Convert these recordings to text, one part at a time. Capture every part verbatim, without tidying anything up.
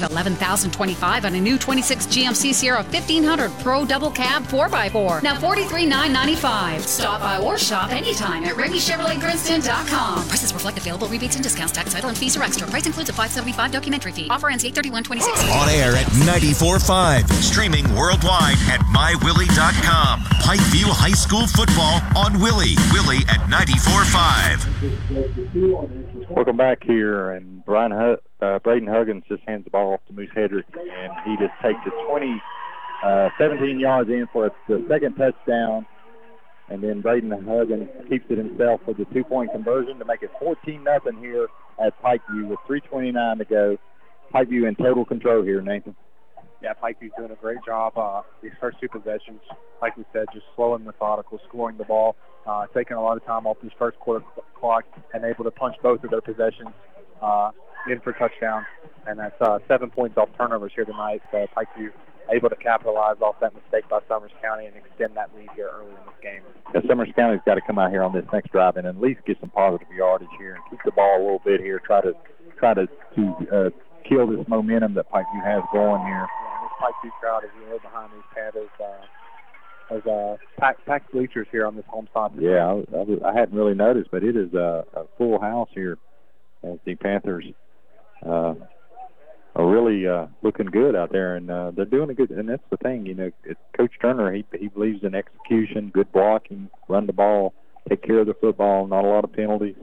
eleven thousand twenty-five on a new twenty-six G M C Sierra fifteen hundred Pro Double Cab four by four. Now forty-three thousand nine hundred ninety-five dollars. Stop by or shop anytime at Ricky Chevrolet Princeton dot com. Prices reflect available rebates and discounts. Tax, title, and fees are extra. Price includes a five hundred seventy-five dollars documentary fee. Offer ends eight thirty-one twenty-six. On air at ninety-four point five. Streaming worldwide at my willie dot com. Pikeview High School football on Willie. Willie at ninety-four point five. Welcome back here, and Brian H- uh, Braden Huggins just hands the ball off to Moose Hedrick, and he just takes it twenty, uh, seventeen yards in for the second touchdown, and then Braden Huggins keeps it himself with the two-point conversion to make it fourteen nothing here at Pikeview with three twenty-nine to go. Pikeview in total control here, Nathan. Yeah, Pikeview's doing a great job. Uh, these first two possessions, like we said, just slow and methodical, scoring the ball, uh, taking a lot of time off this first quarter clock, and able to punch both of their possessions uh, in for touchdowns. And that's uh, seven points off turnovers here tonight. So Pikeview able to capitalize off that mistake by Summers County and extend that lead here early in this game. Yeah, Summers County's got to come out here on this next drive and at least get some positive yardage here and keep the ball a little bit here. Try to try to to uh, kill this momentum that Pikeview has going here. Pikeview crowd is really behind these Panthers. Uh, there's uh, packed, packed bleachers here on this home side. Yeah, I, I, I hadn't really noticed, but it is a, a full house here as the Panthers uh, are really uh, looking good out there, and uh, they're doing a good. And that's the thing, you know, it, Coach Turner, he he believes in execution, good blocking, run the ball, take care of the football, not a lot of penalties.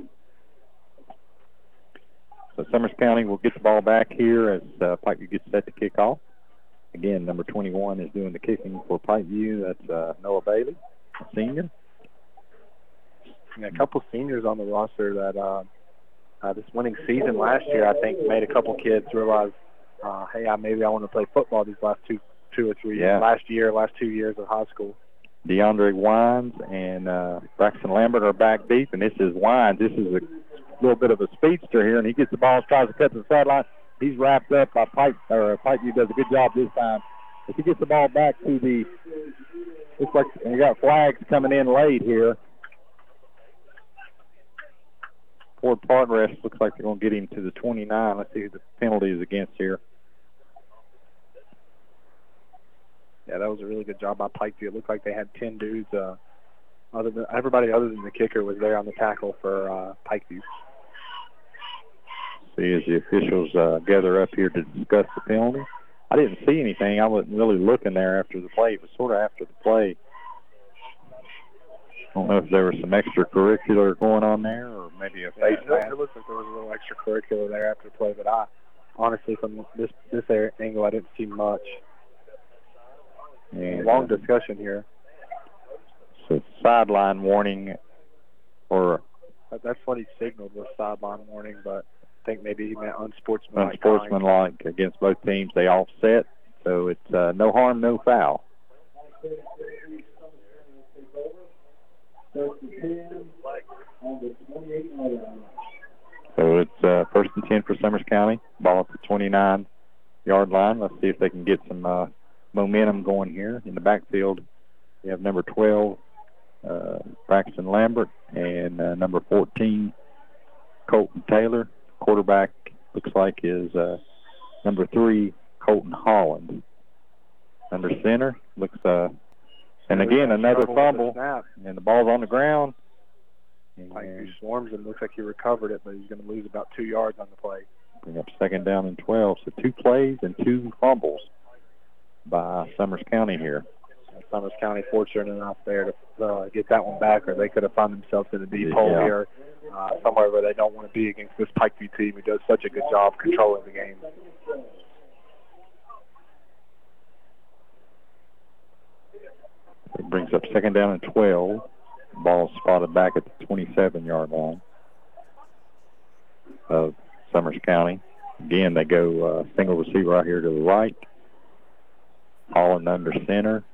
So Summers County will get the ball back here as uh, Pikeview gets set to kick off. Again, number twenty-one is doing the kicking for Pikeview. That's uh, Noah Bailey, a senior. Yeah, a couple seniors on the roster that uh, uh, this winning season last year, I think, made a couple kids realize, uh, hey, I, maybe I want to play football these last two, two or three yeah. years. Last year, last two years of high school. DeAndre Wines and uh, Braxton Lambert are back deep, and this is Wines. This is a little bit of a speedster here, and he gets the ball, tries to cut to the sideline. He's wrapped up by Pipe, or Pikeview does a good job this time. If he gets the ball back to the, looks like, and you got flags coming in late here. Ford Progress looks like they're going to get him to the twenty-nine. Let's see who the penalty is against here. Yeah, that was a really good job by Pikeview. It looked like they had ten dudes. Uh, other than everybody other than the kicker was there on the tackle for uh, Pikeview. See as the officials uh, gather up here to discuss the penalty. I didn't see anything. I wasn't really looking there after the play. It was sort of after the play. I don't know if there was some extracurricular going on there or maybe a face yeah, it, it looks like there was a little extracurricular there after the play, but I honestly, from this this angle, I didn't see much. And, long uh, discussion here. So sideline warning, or that's what he signaled was sideline warning, but I think maybe he meant unsportsmanlike. Unsportsmanlike against both teams. They offset, so it's uh, no harm, no foul. So it's uh, first and ten for Summers County. Ball at the twenty-nine-yard line. Let's see if they can get some uh, momentum going here. In the backfield, we have number twelve, uh, Braxton Lambert, and uh, number fourteen, Colton Taylor. Quarterback looks like is uh, number three, Colton Holland. Under center looks, uh, and again another fumble, and the ball's on the ground. Pikeview swarms and looks like he recovered it, but he's going to lose about two yards on the play. Bring up second down and twelve. So two plays and two fumbles by Summers County here. Summers County fortunate enough there to uh, get that one back, or they could have found themselves in a deep hole yeah. here, uh, somewhere where they don't want to be against this Pikeview team who does such a good job controlling the game. It brings up second down and twelve. Ball spotted back at the twenty-seven-yard line of Summers County. Again, they go uh, single receiver out here to the right. Holland under center.